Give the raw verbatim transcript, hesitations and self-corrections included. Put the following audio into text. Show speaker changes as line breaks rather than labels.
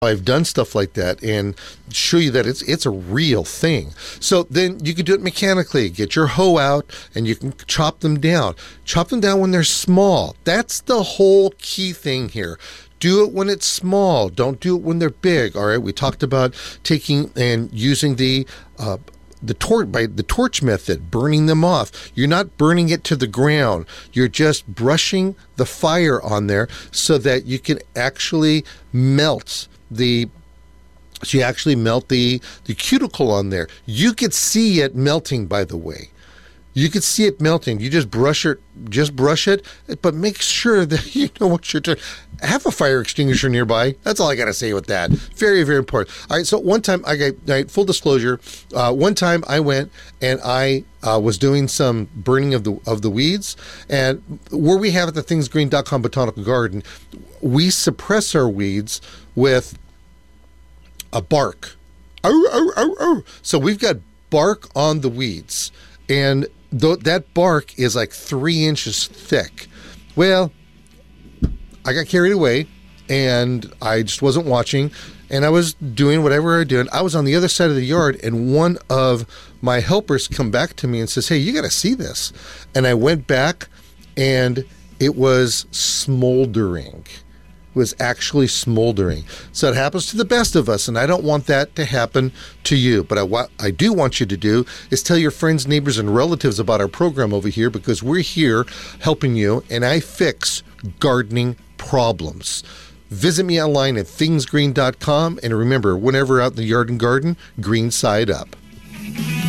I've done stuff like that and show you that it's it's a real thing. So then you can do it mechanically. Get your hoe out and you can chop them down. Chop them down when they're small. That's the whole key thing here. Do it when it's small. Don't do it when they're big. All right. We talked about taking and using the uh, the torch by the torch method, burning them off. You're not burning it to the ground. You're just brushing the fire on there so that you can actually melt the so you actually melt the the cuticle on there. You could see it melting, by the way. You could see it melting. You just brush it, just brush it, but make sure that you know what you're doing. Have a fire extinguisher nearby. That's all I got to say with that. Very, very important. All right, so one time, I got, all right, full disclosure, uh, one time I went and I uh, was doing some burning of the of the weeds, and where we have at the things green dot com Botanical Garden, we suppress our weeds with a bark. Oh, oh, oh, oh. So we've got bark on the weeds, and th- that bark is like three inches thick. Well, I got carried away, and I just wasn't watching, and I was doing whatever I was doing. I was on the other side of the yard, and one of my helpers come back to me and says, "Hey, you got to see this." And I went back, and it was smoldering. Was actually smoldering. So it happens to the best of us, and I don't want that to happen to you. But I, what I do want you to do is tell your friends, neighbors, and relatives about our program over here, because we're here helping you, and I fix gardening problems. Visit me online at things green dot com, and remember, whenever out in the yard and garden, green side up.